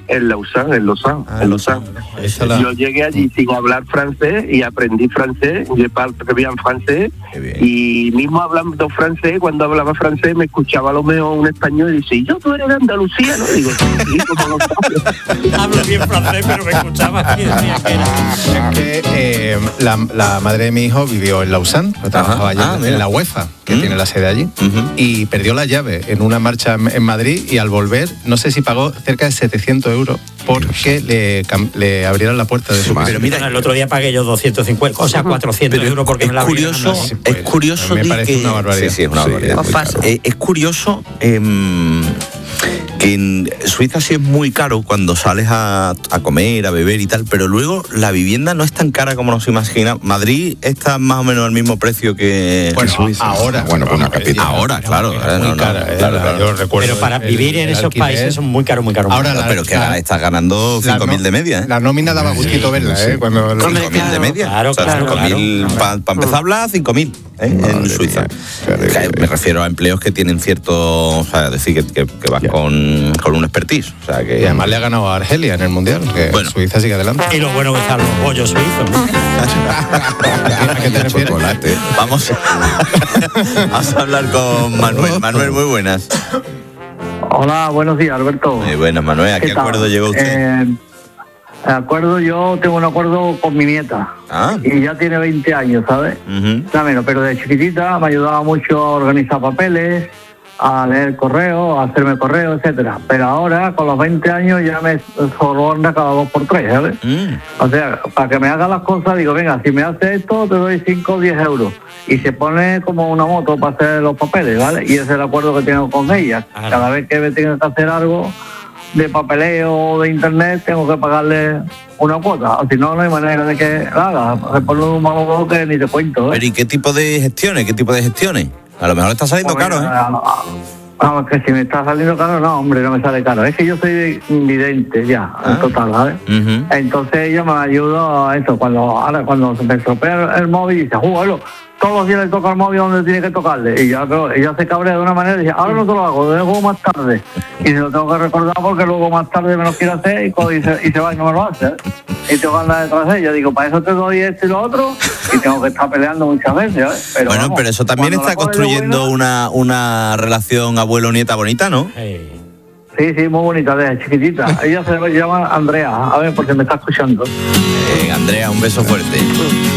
En Lausanne. Yo llegué allí sin hablar francés y aprendí francés, je parle très bien francés, y mismo hablando francés, cuando hablaba francés me escuchaba a lo mejor un español y dice, ¿y tú eres de Andalucía? ¿No? Digo, sí, como lo sabes. Hablo bien francés, pero me escuchaba y decía que era. La madre de mi hijo vivió en Lausanne, trabajaba allí en la UEFA, que tiene la sede allí, y perdió la llave en una marcha en Madrid, y al volver, no sé si pagó cerca de 700 euros porque le abrieran la puerta de su casa. Pero mira, el otro día pagué yo 250, o sea, 400 euros porque me la abrieron. Es curioso. Me parece una barbaridad. Sí, es una barbaridad. Es curioso que en Suiza sí es muy caro cuando sales a comer, a beber y tal, pero luego la vivienda no es tan cara como nos imaginamos. Madrid está más o menos al mismo precio que Suiza. Ahora. Bueno, pues una capital. Ahora, claro. Claro. Yo recuerdo. Pero para vivir en esos países son muy caros. Ahora, pero que estás ganando 5.000 de media, ¿eh? La nómina daba gustito verla, ¿eh? Cuando 5.000 de media. Claro. 5.000, para empezar a hablar, 5.000 en Suiza. Me refiero a empleos que tienen cierto, o sea, decir que vas con un expertise. O sea, que... Y además le ha ganado a Argelia en el Mundial, que Suiza sigue adelante. Y lo bueno que están los pollos suizos, ¿no? ¿A qué te refieres? Chocolate. Vamos a hablar con Manuel. Manuel, muy buenas. Hola, buenos días, Alberto. Muy buenas, Manuel. ¿A qué acuerdo llegó usted? Yo tengo un acuerdo con mi nieta. Y ya tiene 20 años, ¿sabes? Pero de chiquitita me ayudaba mucho a organizar papeles, a leer correos, a hacerme correos, etcétera. Pero ahora, con los 20 años, ya me soborna cada 2 por 3, ¿sabes? O sea, para que me haga las cosas, digo, venga, si me hace esto, te doy 5 o 10 euros. Y se pone como una moto para hacer los papeles, ¿vale? Y ese es el acuerdo que tengo con ella. Cada vez que me tenga que hacer algo de papeleo o de internet, tengo que pagarle una cuota. O si no, no hay manera de que la haga. Se pone un malo que ni te cuento, ¿eh? Pero ¿y qué tipo de gestiones? A lo mejor está saliendo caro, ¿eh? Vamos, que si me está saliendo caro, no, hombre, no me sale caro. Es que yo soy vidente ya, en total, ¿sabes? Entonces ella me ayuda a eso. Cuando se me estropea el móvil, dice, bueno, todos los días le toca el móvil donde tiene que tocarle. Y ya, pero ella se cabrea de una manera y dice, ahora no te lo hago, luego más tarde. Y se lo tengo que recordar porque luego más tarde me lo quiere hacer y se va y no me lo hace, ¿eh? Y tengo que andar detrás de ella. Digo, para eso te doy esto y lo otro, y tengo que estar peleando muchas veces, ¿eh? Pero bueno, vamos, pero eso también está construyendo una relación abuelo-nieta bonita, ¿no? Sí, muy bonita, desde chiquitita. Ella se llama Andrea, a ver, porque me está escuchando. Andrea, un beso fuerte.